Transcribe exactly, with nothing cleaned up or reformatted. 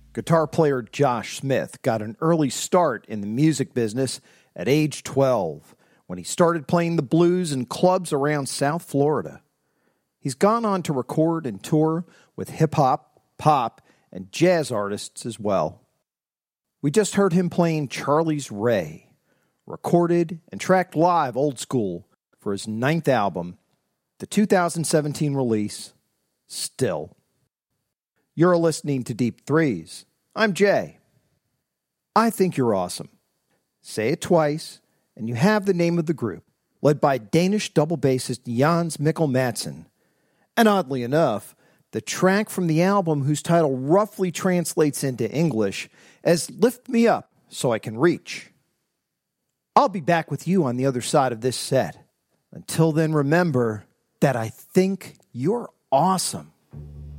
Guitar player Josh Smith got an early start in the music business at age twelve when he started playing the blues in clubs around South Florida. He's gone on to record and tour with hip-hop, pop, and jazz artists as well. We just heard him playing Charlie's Ray, recorded and tracked live old school for his ninth album, the two thousand seventeen release, Still. You're listening to Deep Threes. I'm Jay. I think you're awesome. Say it twice, and you have the name of the group, led by Danish double bassist Jans Mikkel Madsen. And oddly enough, the track from the album whose title roughly translates into English as Lift Me Up So I Can Reach. I'll be back with you on the other side of this set. Until then, remember that I think you're awesome.